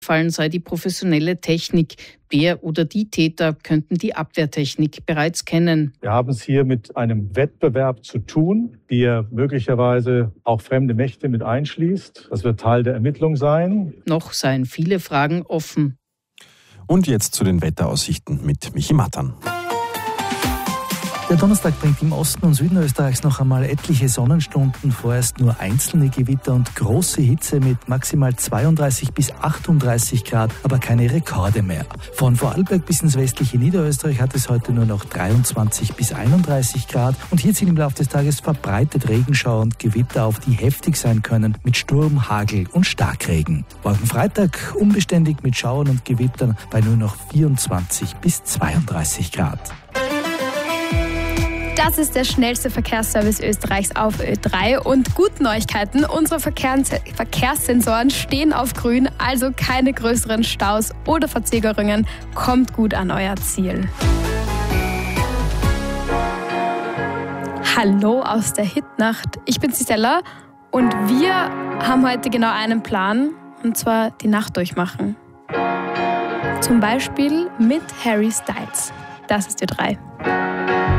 aufgefallen sei die professionelle Technik. Der oder die Täter könnten die Abwehrtechnik bereits kennen. Wir haben es hier mit einem Wettbewerb zu tun, der möglicherweise auch fremde Mächte mit einschließt. Das wird Teil der Ermittlung sein. Noch seien viele Fragen offen. Und jetzt zu den Wetteraussichten mit Michi Mattern. Der Donnerstag bringt im Osten und Süden Österreichs noch einmal etliche Sonnenstunden, vorerst nur einzelne Gewitter und große Hitze mit maximal 32 bis 38 Grad, aber keine Rekorde mehr. Von Vorarlberg bis ins westliche Niederösterreich hat es heute nur noch 23 bis 31 Grad und hier ziehen im Laufe des Tages verbreitet Regenschauer und Gewitter auf, die heftig sein können mit Sturm, Hagel und Starkregen. Morgen Freitag unbeständig mit Schauern und Gewittern bei nur noch 24 bis 32 Grad. Das ist der schnellste Verkehrsservice Österreichs auf Ö3 und gute Neuigkeiten, unsere Verkehrssensoren stehen auf grün, also keine größeren Staus oder Verzögerungen, kommt gut an euer Ziel. Hallo aus der Hitnacht, ich bin Stella und wir haben heute genau einen Plan, und zwar die Nacht durchmachen. Zum Beispiel mit Harry Styles. Das ist Ö3.